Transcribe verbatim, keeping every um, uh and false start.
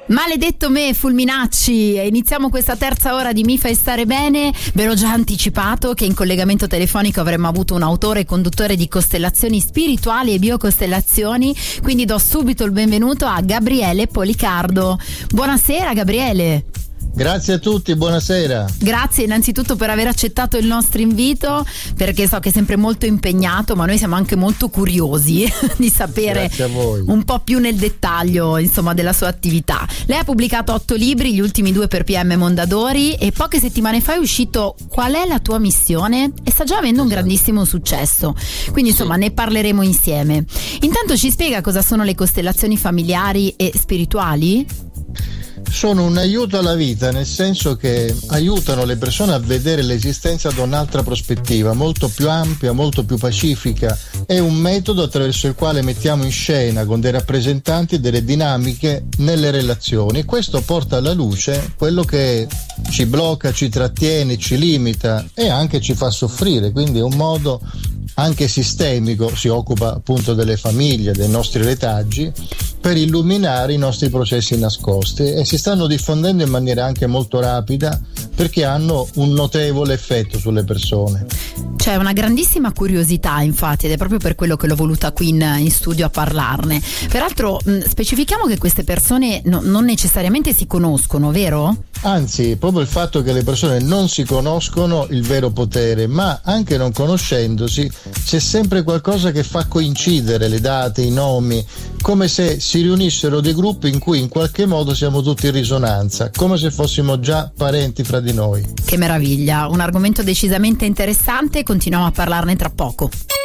Maledetto me, Fulminacci. Iniziamo questa terza ora di Mi fai stare bene. Ve l'ho già anticipato che in collegamento telefonico avremmo avuto un autore e conduttore di costellazioni spirituali e biocostellazioni, quindi do subito il benvenuto a Gabriele Policardo. Buonasera Gabriele. Grazie a tutti, buonasera. Grazie innanzitutto per aver accettato il nostro invito, perché so che è sempre molto impegnato, ma noi siamo anche molto curiosi di sapere un po' più nel dettaglio, insomma, della sua attività. Lei ha pubblicato otto libri, gli ultimi due per P M Mondadori, e poche settimane fa è uscito Qual è la tua missione? E sta già avendo un grandissimo successo, quindi insomma sì, ne parleremo insieme. Intanto ci spiega cosa sono le costellazioni familiari e spirituali? Sono un aiuto alla vita, nel senso che aiutano le persone a vedere l'esistenza da un'altra prospettiva, molto più ampia, molto più pacifica. È un metodo attraverso il quale mettiamo in scena con dei rappresentanti delle dinamiche nelle relazioni. Questo porta alla luce quello che ci blocca, ci trattiene, ci limita e anche ci fa soffrire, quindi è un modo anche sistemico, si occupa appunto delle famiglie, dei nostri retaggi, per illuminare i nostri processi nascosti, e si stanno diffondendo in maniera anche molto rapida perché hanno un notevole effetto sulle persone. C'è una grandissima curiosità, infatti, ed è proprio per quello che l'ho voluta qui in, in studio a parlarne. Peraltro mh, specifichiamo che queste persone no, non necessariamente si conoscono, vero? Anzi, proprio il fatto che le persone non si conoscono il vero potere, ma anche non conoscendosi c'è sempre qualcosa che fa coincidere le date, i nomi, come se si riunissero dei gruppi in cui in qualche modo siamo tutti in risonanza, come se fossimo già parenti fra di noi. Che meraviglia, un argomento decisamente interessante, continuiamo a parlarne tra poco.